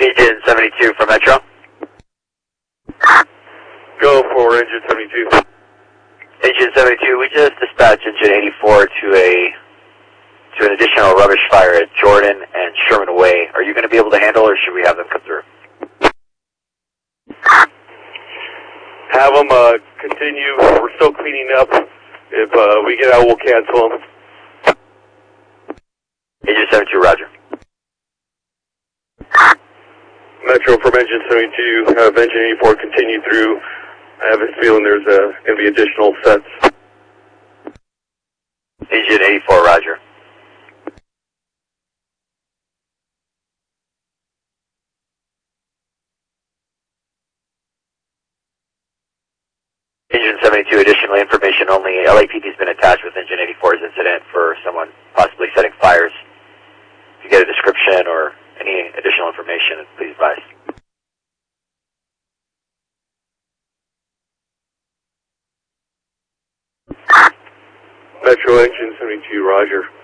Engine 72 for Metro. Go for engine 72. Engine 72, we just dispatched engine 84 to an additional rubbish fire at Jordan and Sherman Way. Are you going to be able to handle, or should we have them come through? Have them continue. We're still cleaning up. If we get out, we'll cancel them. Engine 72, roger. Metro from engine 72, have engine 84 continue through. I have a feeling there's going to be additional sets. Engine 84, roger. Engine 72, additional information only. LAPD has been attached with engine 84's incident for someone possibly setting fires. If you get a description or any additional information, please advise. Metro engine 72, roger.